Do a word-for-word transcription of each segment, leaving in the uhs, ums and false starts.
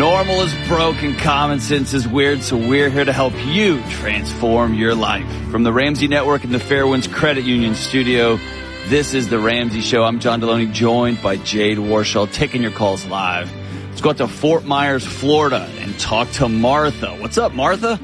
Normal is broken, common sense is weird, so we're here to help you transform your life. From the Ramsey Network and the Fairwinds Credit Union studio, this is The Ramsey Show. I'm John Deloney, joined by Jade Warshaw, taking your calls live. Let's go out to Fort Myers, Florida, and talk to Martha. What's up, Martha?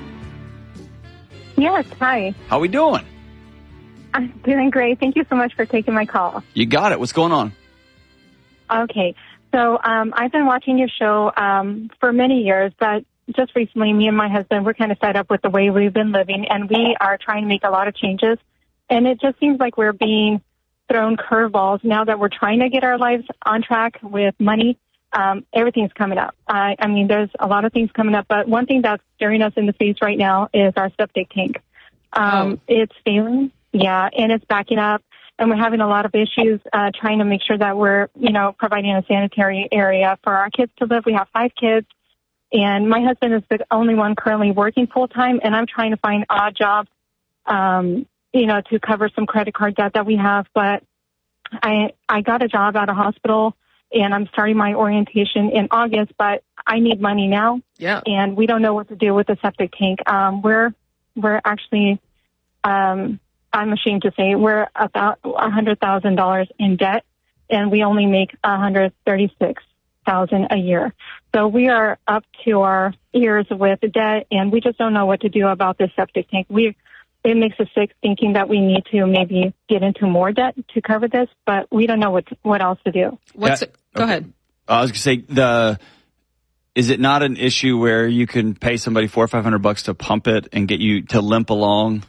Yes, hi. How we doing? I'm doing great. Thank you so much for taking my call. You got it. What's going on? Okay. So um, I've been watching your show um, for many years, but just recently, me and my husband, we're kind of fed up with the way we've been living, and we are trying to make a lot of changes. And it just seems like we're being thrown curveballs now that we're trying to get our lives on track with money. Um, everything's coming up. I, I mean, there's a lot of things coming up, but one thing that's staring us in the face right now is our septic tank. Um, oh. It's failing, yeah, and it's backing up. And we're having a lot of issues uh, trying to make sure that we're, you know, providing a sanitary area for our kids to live. We have five kids, and my husband is the only one currently working full-time, and I'm trying to find odd jobs, um, you know, to cover some credit card debt that we have. But I I got a job at a hospital, and I'm starting my orientation in August, but I need money now. Yeah. And we don't know what to do with the septic tank. Um, we're, we're actually... Um, I'm ashamed to say we're about one hundred thousand dollars in debt, and we only make one hundred thirty-six thousand dollars a year. So we are up to our ears with debt, and we just don't know what to do about this septic tank. We, it makes us sick thinking that we need to maybe get into more debt to cover this, but we don't know what what else to do. What's yeah, it? Go okay. ahead. I was going to say, the is it not an issue where you can pay somebody four or five hundred bucks to pump it and get you to limp along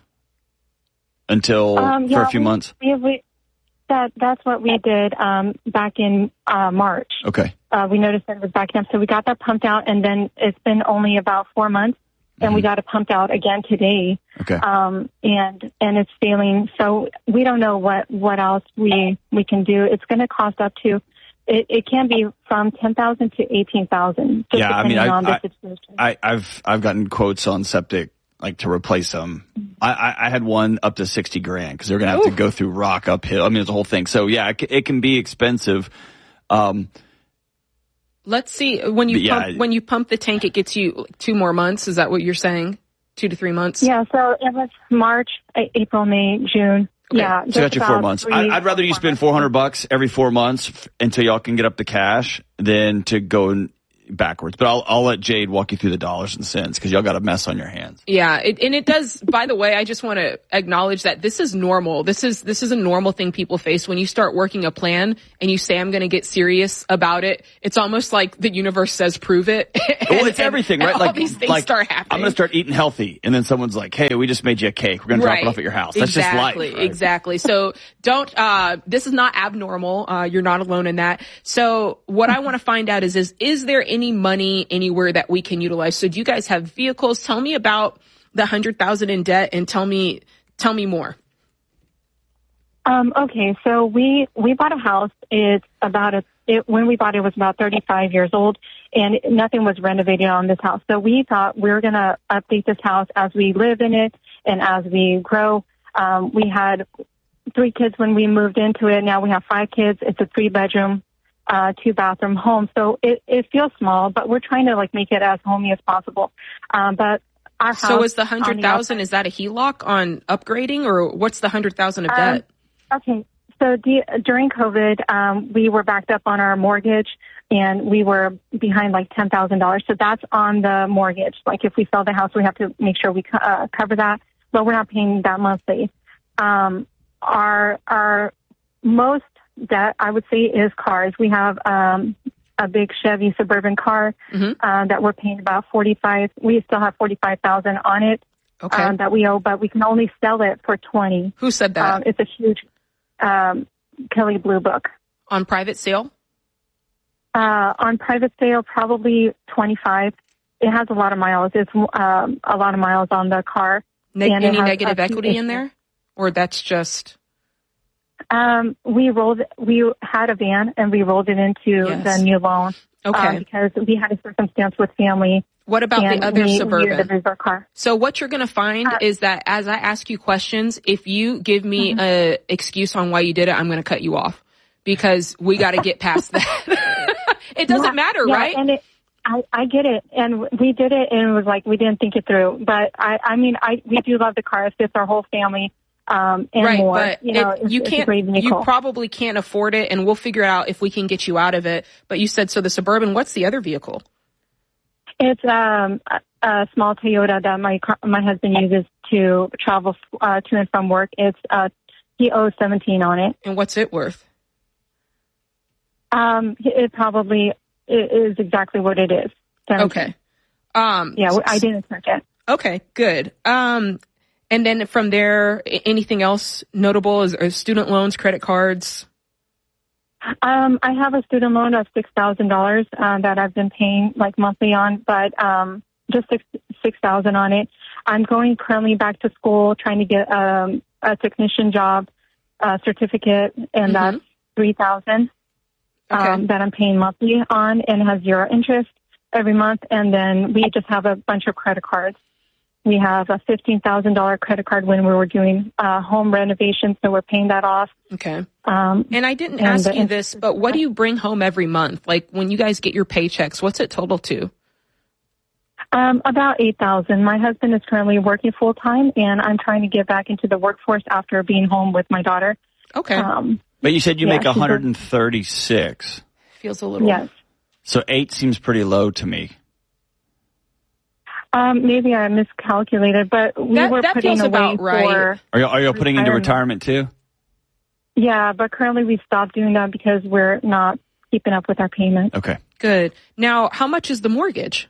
until um, yeah, for a few we, months? We, we, that that's what we did um, back in uh, March. Okay. Uh, we noticed that it was backing up, so we got that pumped out, and then it's been only about four months, and mm-hmm. we got it pumped out again today. Okay. Um, and and it's failing, so we don't know what, what else we we can do. It's going to cost up to, it, it can be from ten thousand to eighteen thousand. Yeah, I mean, I, on I, the situation. I, I've I've gotten quotes on septic, like to replace them. I, I, I had one up to sixty grand because they're going to have Ooh. to go through rock uphill. I mean, it's a whole thing. So yeah, it, it can be expensive. Um, Let's see. When you yeah, pump, when you pump the tank, it gets you two more months. Is that what you're saying? Two to three months? Yeah. So it was March, April, May, June. Okay. Yeah. So got you four months. Three, I, I'd rather you spend four hundred bucks every four months f- until y'all can get up the cash than to go and backwards. But I'll I'll let Jade walk you through the dollars and cents because y'all got a mess on your hands. Yeah, it, and it does. By the way, I just want to acknowledge that this is normal. This is this is a normal thing people face when you start working a plan and you say I'm going to get serious about it. It's almost like the universe says prove it. and, well, it's everything, right? And like all these things like, start happening. I'm going to start eating healthy, and then someone's like, "Hey, we just made you a cake. We're going to drop right. it off at your house." That's exactly, just life. Right? Exactly. So don't. Uh, this is not abnormal. Uh, you're not alone in that. So what I want to find out is is is there any money anywhere that we can utilize? So do you guys have vehicles? Tell me about the hundred thousand in debt and tell me, tell me more. Um, okay. So we, we bought a house. It's about a, it, when we bought it, it was about thirty-five years old, and nothing was renovated on this house. So we thought we were going to update this house as we live in it and as we grow. Um, we had three kids when we moved into it. Now we have five kids. It's a three bedroom Uh, two bathroom home. So it, it feels small, but we're trying to like make it as homey as possible. Um, but our house. So is the hundred thousand, is that a H E L O C on upgrading, or what's the hundred thousand of debt? Um, okay. So de- during COVID, um, we were backed up on our mortgage and we were behind like ten thousand dollars. So that's on the mortgage. Like if we sell the house, we have to make sure we co- uh, cover that, but we're not paying that monthly. Um, our, our most debt, I would say, is cars. We have um, a big Chevy Suburban car mm-hmm. uh, that we're paying about forty-five. We still have forty-five thousand on it okay. um, that we owe, but we can only sell it for twenty. Who said that? Um, it's a huge um, Kelley Blue Book. On private sale? Uh, on private sale, probably twenty-five. It has a lot of miles. It's um, a lot of miles on the car. Ne- any negative equity in there, or that's just? Um, we rolled, we had a van and we rolled it into yes. the new loan. Okay. Um, because we had a circumstance with family. What about the other we, Suburban? We the car. So what you're going to find uh, is that as I ask you questions, if you give me mm-hmm. a excuse on why you did it, I'm going to cut you off because we got to get past that. It doesn't yeah, matter, yeah, right? And it, I, I get it. And we did it, and it was like we didn't think it through. But, I, I mean, I we do love the car. It fits our whole family. Um, and right, more. but you know, it, it's, you it's can't. a great vehicle. You probably can't afford it, and we'll figure out if we can get you out of it. But you said so. The Suburban. What's the other vehicle? It's um, a, a small Toyota that my car, my husband uses to travel uh, to and from work. It's uh, he owes seventeen on it. And what's it worth? Um, it probably is exactly what it is. seventeen. Okay. Um, yeah, I didn't check it. Okay, good. Um. And then from there, anything else notable? Is, is student loans, credit cards? Um, I have a student loan of six thousand dollars uh, that I've been paying like monthly on, but um, just six six thousand on it. I'm going currently back to school, trying to get um, a technician job uh, certificate, and mm-hmm. that's three thousand okay. um, that I'm paying monthly on, and has zero interest every month. And then we just have a bunch of credit cards. We have a fifteen thousand dollars credit card when we were doing uh, home renovations, so we're paying that off. Okay. Um, and I didn't and ask the, you this, but what do you bring home every month? Like when you guys get your paychecks, what's it total to? Um, about eight thousand dollars. My husband is currently working full time, and I'm trying to get back into the workforce after being home with my daughter. Okay. Um, but you said you yeah, make one hundred thirty-six. Feels a little. Yes. So eight seems pretty low to me. Um, maybe I miscalculated, but we that, were that putting feels away about right. for. Are you are you putting into retirement too? Yeah, but currently we stopped doing that because we're not keeping up with our payments. Okay. Good. Now, how much is the mortgage?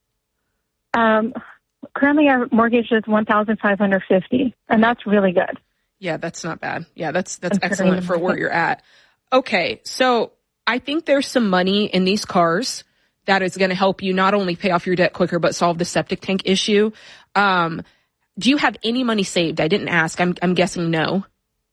Um, currently our mortgage is one thousand five hundred fifty, and that's really good. Yeah, that's not bad. Yeah, that's that's excellent for where you're at. Okay, so I think there's some money in these cars that is going to help you not only pay off your debt quicker, but solve the septic tank issue. Um, do you have any money saved? I didn't ask. I'm, I'm guessing no.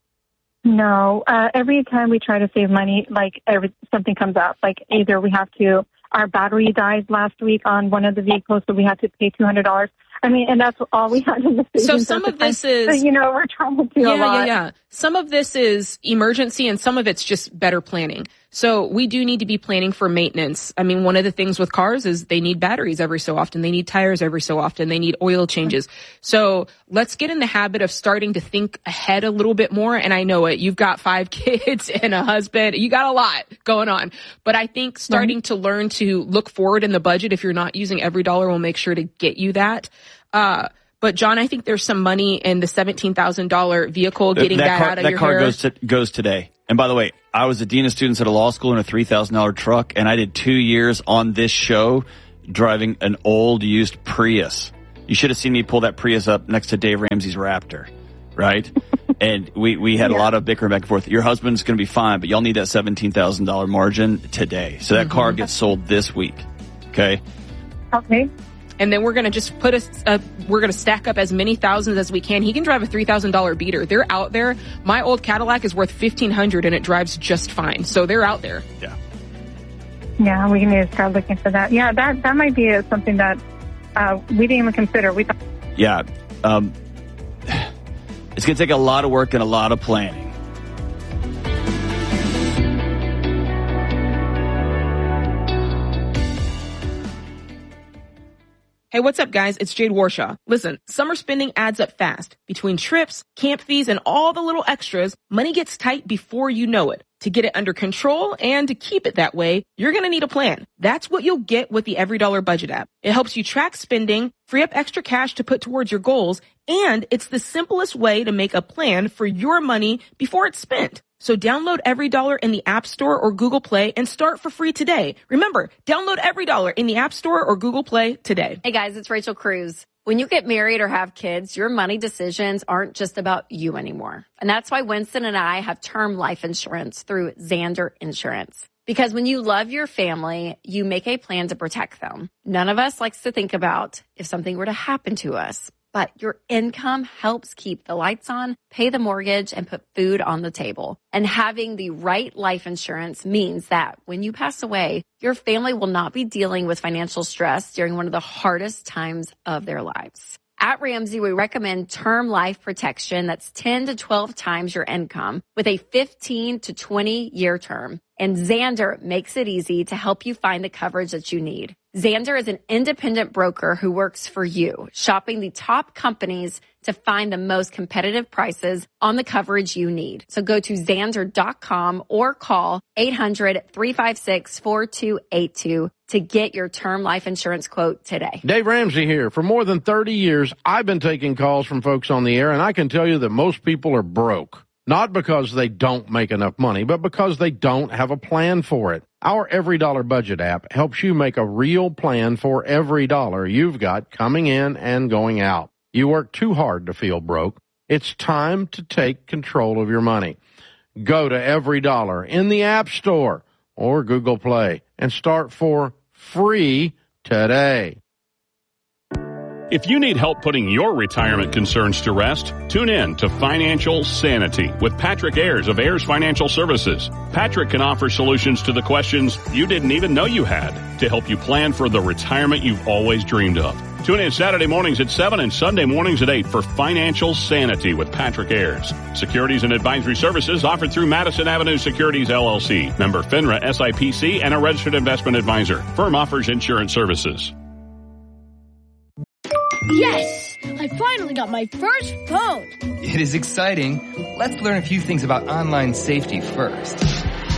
No. Uh, every time we try to save money, like every, something comes up. Like either we have to, our battery died last week on one of the vehicles, so we had to pay two hundred dollars. I mean, and that's all we had in the So some of this is, so, you know, we're trying to do yeah, a lot. yeah, yeah. Some of this is emergency and some of it's just better planning. So we do need to be planning for maintenance. I mean, one of the things with cars is they need batteries every so often. They need tires every so often. They need oil changes. So let's get in the habit of starting to think ahead a little bit more. And I know it. You've got five kids and a husband. You got a lot going on. But I think starting right. to learn to look forward in the budget, if you're not using every dollar, will make sure to get you that. Uh, but John, I think there's some money in the seventeen thousand dollars vehicle, getting that, that car, out of that your car hair. goes to, goes today. And by the way, I was a dean of students at a law school in a three thousand dollars truck, and I did two years on this show driving an old used Prius. You should have seen me pull that Prius up next to Dave Ramsey's Raptor, right? And we, we had yeah. a lot of bickering back and forth. Your husband's going to be fine, but y'all need that seventeen thousand dollars margin today. So that mm-hmm. car gets sold this week. Okay? Okay. And then we're going to just put a, a we're going to stack up as many thousands as we can. He can drive a three thousand dollars beater. They're out there. My old Cadillac is worth fifteen hundred dollars and it drives just fine. So they're out there. Yeah. Yeah, we need to start looking for that. Yeah, that, that might be something that uh, we didn't even consider. We thought- yeah. Um, it's going to take a lot of work and a lot of planning. Hey, what's up, guys? It's Jade Warshaw. Listen, summer spending adds up fast. Between trips, camp fees, and all the little extras, money gets tight before you know it. To get it under control and to keep it that way, you're going to need a plan. That's what you'll get with the Every Dollar Budget app. It helps you track spending, free up extra cash to put towards your goals, and it's the simplest way to make a plan for your money before it's spent. So download Every Dollar in the App Store or Google Play and start for free today. Remember, download Every Dollar in the App Store or Google Play today. Hey guys, it's Rachel Cruz. When you get married or have kids, your money decisions aren't just about you anymore. And that's why Winston and I have term life insurance through Zander Insurance. Because when you love your family, you make a plan to protect them. None of us likes to think about if something were to happen to us. But your income helps keep the lights on, pay the mortgage, and put food on the table. And having the right life insurance means that when you pass away, your family will not be dealing with financial stress during one of the hardest times of their lives. At Ramsey, we recommend term life protection that's ten to twelve times your income with a fifteen to twenty year term. And Zander makes it easy to help you find the coverage that you need. Xander is an independent broker who works for you, shopping the top companies to find the most competitive prices on the coverage you need. So go to Xander dot com or call eight hundred, three five six, four two eight two to get your term life insurance quote today. Dave Ramsey here. For more than thirty years, I've been taking calls from folks on the air, and I can tell you that most people are broke. Not because they don't make enough money, but because they don't have a plan for it. Our Every Dollar Budget app helps you make a real plan for every dollar you've got coming in and going out. You work too hard to feel broke. It's time to take control of your money. Go to Every Dollar in the App Store or Google Play and start for free today. If you need help putting your retirement concerns to rest, tune in to Financial Sanity with Patrick Ayers of Ayers Financial Services. Patrick can offer solutions to the questions you didn't even know you had to help you plan for the retirement you've always dreamed of. Tune in Saturday mornings at seven and Sunday mornings at eight for Financial Sanity with Patrick Ayers. Securities and advisory services offered through Madison Avenue Securities, L L C. Member FINRA S I P C and a registered investment advisor. Firm offers insurance services. Yes! I finally got my first phone! It is exciting. Let's learn a few things about online safety first.